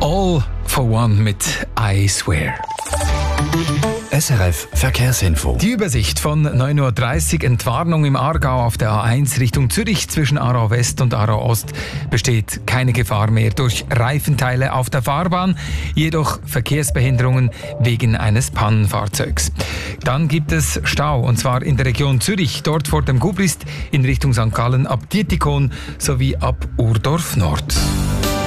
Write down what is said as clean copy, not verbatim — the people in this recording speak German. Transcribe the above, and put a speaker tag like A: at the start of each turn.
A: All for One mit I Swear.
B: SRF Verkehrsinfo.
A: Die Übersicht von 9.30 Uhr. Entwarnung im Aargau auf der A1 Richtung Zürich zwischen Aarau West und Aarau Ost besteht keine Gefahr mehr durch Reifenteile auf der Fahrbahn, jedoch Verkehrsbehinderungen wegen eines Pannenfahrzeugs. Dann gibt es Stau, und zwar in der Region Zürich, dort vor dem Gubrist in Richtung St. Gallen ab Dietikon sowie ab Urdorf Nord.